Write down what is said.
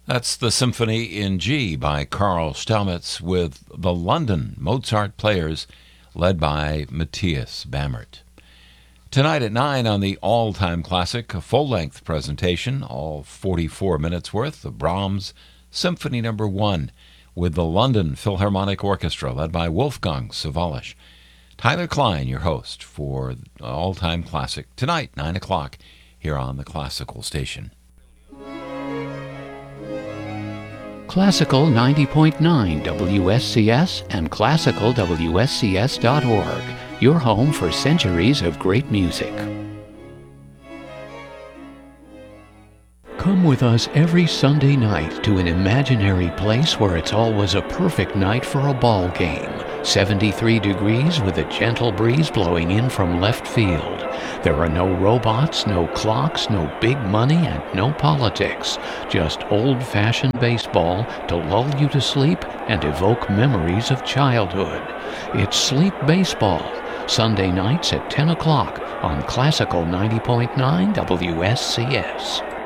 That's the Symphony in G by Carl Stelmitz with the London Mozart Players led by Matthias Bammert. Tonight at 9 on the All Time Classic, a full-length presentation, all 44 minutes worth, of Brahms' Symphony No. 1 with the London Philharmonic Orchestra led by Wolfgang Sawallisch. Tyler Klein, your host for All Time Classic, tonight, 9 o'clock, here on the Classical Station. Classical 90.9 WSCS and classicalwscs.org, your home for centuries of great music. Come with us every Sunday night to an imaginary place where it's always a perfect night for a ball game. 73 degrees with a gentle breeze blowing in from left field. There are no robots, no clocks, no big money, and no politics. Just old-fashioned baseball to lull you to sleep and evoke memories of childhood. It's Sleep Baseball, Sunday nights at 10 o'clock on Classical 90.9 WSCS.